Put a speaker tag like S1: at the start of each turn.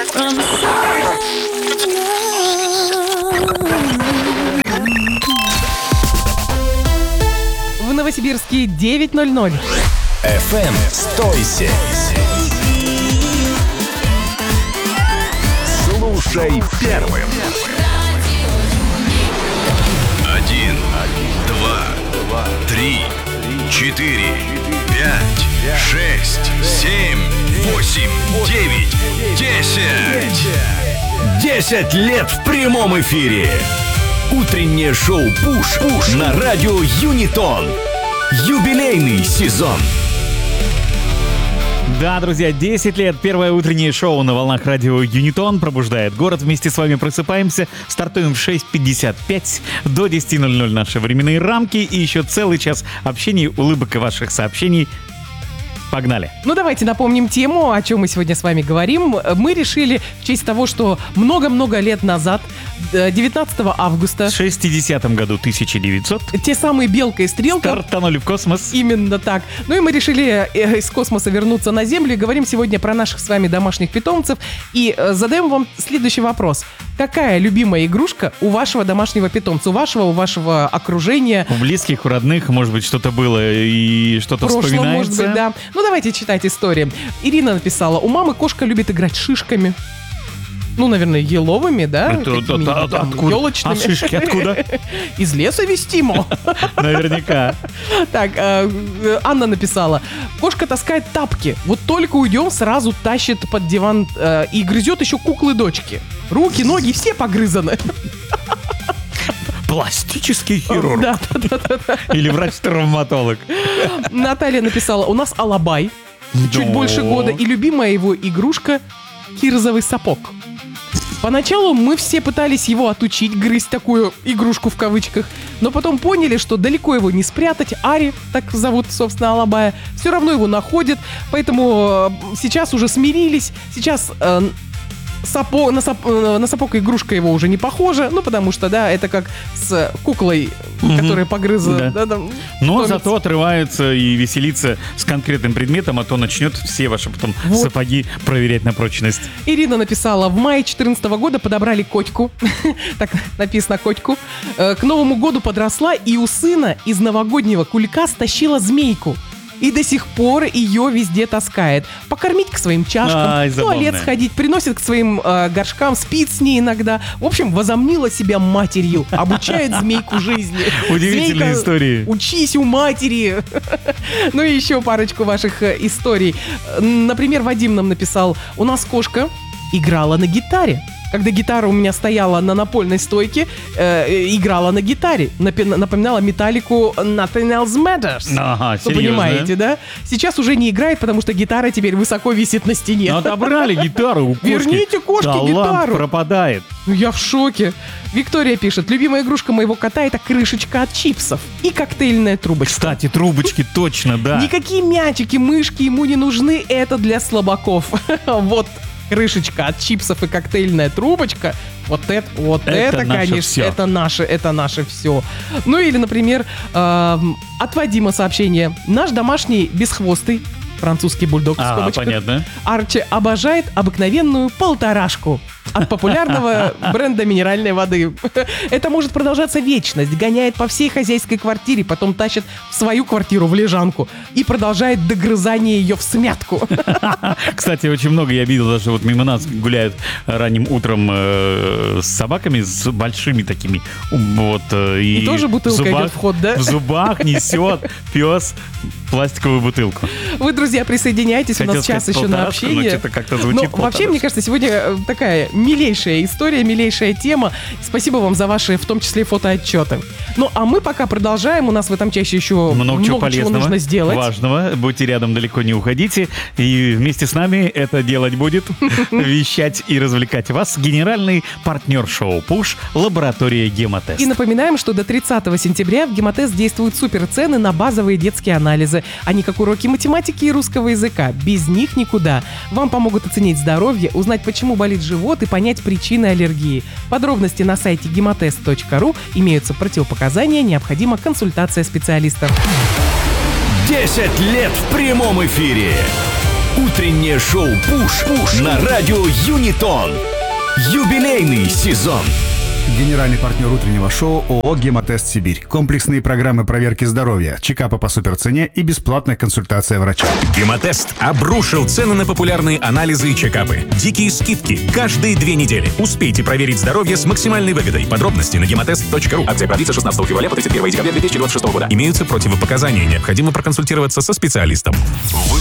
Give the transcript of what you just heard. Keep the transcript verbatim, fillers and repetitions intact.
S1: В Новосибирске девять ноль ноль.
S2: эф эм «Стойся». Слушай первым.
S3: Один, два, три, четыре, пять, шесть, семь, восемь, девять, десять.
S2: Десять лет в прямом эфире. Утреннее шоу «Пуш» Пуш на радио Юнитон. Юбилейный сезон.
S4: Да, друзья, десять лет. Первое утреннее шоу на волнах радио Юнитон пробуждает город. Вместе с вами просыпаемся. Стартуем в шесть пятьдесят пять. До десять ноль ноль наши временные рамки. И еще целый час общений, улыбок и ваших сообщений. Погнали.
S1: Ну, давайте напомним тему, о чем мы сегодня с вами говорим. Мы решили в честь того, что много-много лет назад, девятнадцатого августа...
S4: В шестидесятом году тысяча девятьсот
S1: Те самые Белка и Стрелка...
S4: стартанули в космос.
S1: Именно так. Ну и мы решили из космоса вернуться на Землю и говорим сегодня про наших с вами домашних питомцев. И задаем вам следующий вопрос. Какая любимая игрушка у вашего домашнего питомца? У вашего, у вашего окружения?
S4: У близких, у родных, может быть, что-то было и что-то
S1: Прошлое,
S4: вспоминается.
S1: может быть, да. Ну, давайте читать истории. Ирина написала, у мамы кошка любит играть шишками. Ну, наверное, еловыми, да?
S4: Это,
S1: Такими,
S4: да,
S1: там,
S4: откуда?
S1: елочными.
S4: А шишки откуда?
S1: Из леса вестимо.
S4: Наверняка.
S1: Так, э, Анна написала, кошка таскает тапки. Вот только уйдем, сразу тащит под диван э, и грызет еще куклы дочки. Руки, ноги, все погрызаны.
S4: Пластический хирург.
S1: Да, да, да, да.
S4: Или врач-травматолог.
S1: Наталья написала, у нас алабай. Чуть
S4: Да.
S1: больше года. И любимая его игрушка кирзовый сапог. Поначалу мы все пытались его отучить грызть такую игрушку в кавычках, но потом поняли, что далеко его не спрятать. Ари, так зовут, собственно, алабая, все равно его находит, поэтому э, сейчас уже смирились. Сейчас э, сапо, на, сап, на сапог игрушка его уже не похожа, ну потому что, да, это как с куклой,
S4: Мгм.
S1: которая погрызла.
S4: Да.
S1: Да, там,
S4: Но
S1: томится.
S4: зато отрывается и веселится с конкретным предметом, а то начнет все ваши потом
S1: Вот.
S4: сапоги проверять на прочность.
S1: Ирина написала, в мае четырнадцатого года подобрали котику, так написано котику, Э, к Новому году подросла и у сына из новогоднего кулька стащила змейку. И до сих пор ее везде таскает. Покормить к своим чашкам,
S4: Ай,
S1: в туалет
S4: забавная.
S1: сходить, приносит к своим э, горшкам, спит с ней иногда. В общем, возомнила себя матерью, обучает змейку жизни.
S4: Удивительные
S1: Змейка,
S4: истории.
S1: Учись у матери. Ну и еще парочку ваших э, историй. Э, Например, Вадим нам написал, у нас кошка играла на гитаре. Когда гитара у меня стояла на напольной стойке, э, играла на гитаре. Напи- напоминала Металлику Nothing Else Matters.
S4: Ага,
S1: Вы
S4: серьезно?
S1: понимаете, да? Сейчас уже не играет, потому что гитара теперь высоко висит на стене.
S4: Ну, отобрали гитару у кошки.
S1: Верните кошке
S4: Талант
S1: гитару.
S4: пропадает.
S1: Ну, я в шоке. Виктория пишет, любимая игрушка моего кота — это крышечка от чипсов и коктейльная трубочка.
S4: Кстати, трубочки точно, да.
S1: Никакие мячики, мышки ему не нужны, это для слабаков. Вот крышечка от чипсов и коктейльная трубочка, вот это, вот
S4: Это
S1: это,
S4: наше
S1: конечно,
S4: всё.
S1: это наше, это наше все. Ну или, например, эм, от Вадима сообщение. Наш домашний бесхвостый французский бульдог в
S4: Ага,
S1: скобочках
S4: понятно.
S1: Арчи обожает обыкновенную полторашку от популярного бренда минеральной воды. Это может продолжаться вечность. Гоняет по всей хозяйской квартире, потом тащит в свою квартиру в лежанку и продолжает догрызание ее в смятку.
S4: Кстати, очень много я видел, даже вот мимо нас гуляют ранним утром э, с собаками, с большими такими. Вот, э, и
S1: И тоже бутылка
S4: в зубах-
S1: идет в ход, да?
S4: В зубах несет пес пластиковую бутылку.
S1: Вы, друзья, присоединяйтесь. У
S4: Хотел
S1: нас час
S4: сказать
S1: еще на
S4: полторашку, но
S1: общение.
S4: что-то как-то звучит
S1: Но вообще,
S4: полторашка.
S1: мне кажется, сегодня э, такая милейшая история, милейшая тема. Спасибо вам за ваши, в том числе, фотоотчеты. Ну, а мы пока продолжаем. У нас в этом часе еще
S4: Много, чего полезного,
S1: нужно сделать.
S4: важного. Будьте рядом, далеко не уходите. И вместе с нами это делать будет, вещать и развлекать вас генеральный партнер шоу «Пуш» лаборатория «Гемотест».
S1: И напоминаем, что до тридцатого сентября в Гемотест действуют суперцены на базовые детские анализы. Они как уроки математики и русского языка. Без них никуда. Вам помогут оценить здоровье, узнать, почему болит живот и понять причины аллергии. Подробности на сайте гемотест точка ру. Имеются противопоказания, необходима консультация специалистов.
S2: десять лет в прямом эфире. Утреннее шоу «Пуш» Пуш на радио Юнитон. Юбилейный сезон.
S5: Генеральный партнер утреннего шоу ООО «Гемотест Сибирь». Комплексные программы проверки здоровья, чекапы по суперцене и бесплатная консультация врача.
S6: Гемотест обрушил цены на популярные анализы и чекапы. Дикие скидки каждые две недели. Успейте проверить здоровье с максимальной выгодой. Подробности на гемотест точка ру. Акция продлится шестнадцатого февраля по тридцать первое декабря две тысячи двадцать шестого года. Имеются противопоказания. Необходимо проконсультироваться со специалистом.